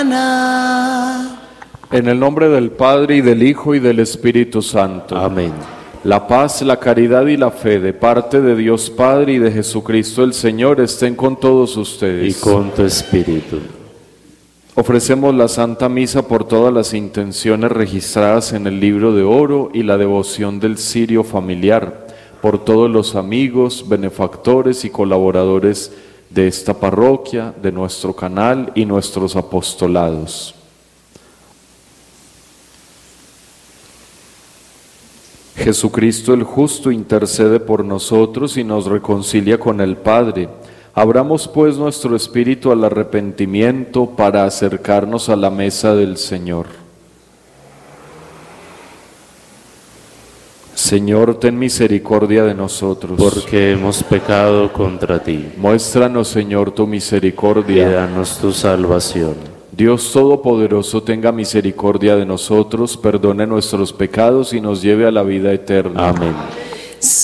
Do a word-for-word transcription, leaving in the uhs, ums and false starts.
En el nombre del Padre, y del Hijo, y del Espíritu Santo. Amén. La paz, la caridad y la fe de parte de Dios Padre y de Jesucristo el Señor estén con todos ustedes. Y con tu espíritu. Ofrecemos la Santa Misa por todas las intenciones registradas en el libro de oro y la devoción del cirio familiar, por todos los amigos, benefactores y colaboradores de esta parroquia, de nuestro canal y nuestros apostolados. Jesucristo el justo intercede por nosotros y nos reconcilia con el Padre. Abramos pues nuestro espíritu al arrepentimiento para acercarnos a la mesa del Señor. Señor, ten misericordia de nosotros. Porque hemos pecado contra ti. Muéstranos, Señor, tu misericordia. Y danos tu salvación. Dios Todopoderoso, tenga misericordia de nosotros, perdone nuestros pecados y nos lleve a la vida eterna. Amén.